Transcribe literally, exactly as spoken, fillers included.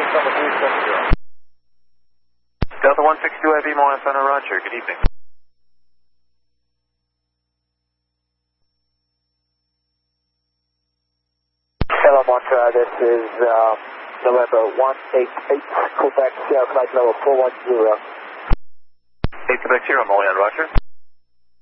Delta one six two A V Moya Center, Roger. Good evening. Hello, Montreal. This is uh, November one eight eight, Quebec, Sierra Flight level four one zero. eight Quebec Sierra, Moya, Roger.